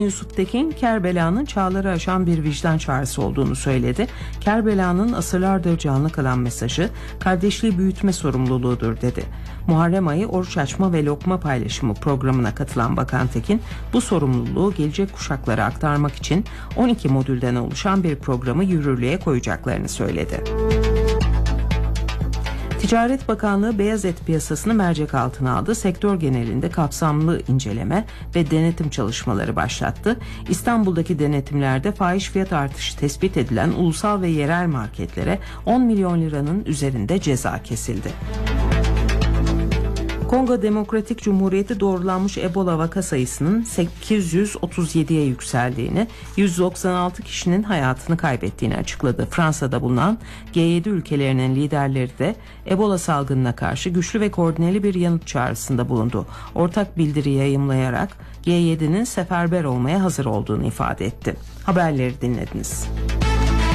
Yusuf Tekin, Kerbela'nın çağları aşan bir vicdan çağrısı olduğunu söyledi. Kerbela'nın asırlardır canlı kalan mesajı, kardeşliği büyütme sorumluluğudur dedi. Muharrem ayı oruç açma ve lokma paylaşımı programına katılan Bakan Tekin, bu sorumluluğu gelecek kuşaklara aktarmak için 12 modülden oluşan bir programı yürürlüğe koyacaklarını söyledi. Ticaret Bakanlığı beyaz et piyasasını mercek altına aldı. Sektör genelinde kapsamlı inceleme ve denetim çalışmaları başlattı. İstanbul'daki denetimlerde fahiş fiyat artışı tespit edilen ulusal ve yerel marketlere 10 milyon liranın üzerinde ceza kesildi. Kongo Demokratik Cumhuriyeti doğrulanmış Ebola vaka sayısının 837'ye yükseldiğini, 196 kişinin hayatını kaybettiğini açıkladı. Fransa'da bulunan G7 ülkelerinin liderleri de Ebola salgınına karşı güçlü ve koordineli bir yanıt çağrısında bulundu. Ortak bildiri yayımlayarak G7'nin seferber olmaya hazır olduğunu ifade etti. Haberleri dinlediniz.